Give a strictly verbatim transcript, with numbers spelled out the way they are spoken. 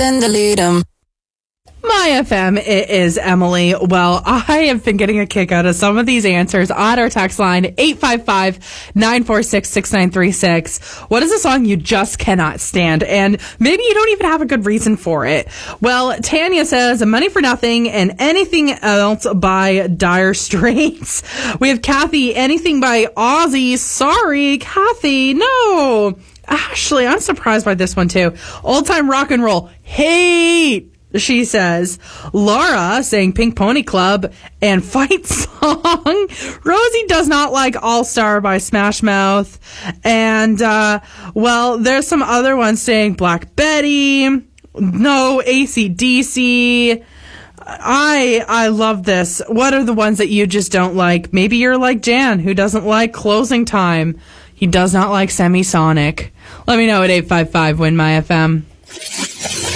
then delete them. My F M, it is Emily. Well, I have been getting a kick out of some of these answers on our text line, eight five five, nine four six, six nine three six. What is a song you just cannot stand? And maybe you don't even have a good reason for it. Well, Tanya says, Money for Nothing and Anything Else by Dire Straits. We have Kathy, Anything by Ozzy. Sorry, Kathy, no. Ashley, I'm surprised by this one too. Old Time Rock and Roll. Hate. She says, Laura saying Pink Pony Club and Fight Song. Rosie does not like All Star by Smash Mouth. And, uh, well, there's some other ones saying Black Betty. No, A C D C. I, I love this. What are the ones that you just don't like? Maybe you're like Jan, who doesn't like Closing Time. He does not like Semisonic. Let me know at eight five five, win my F M.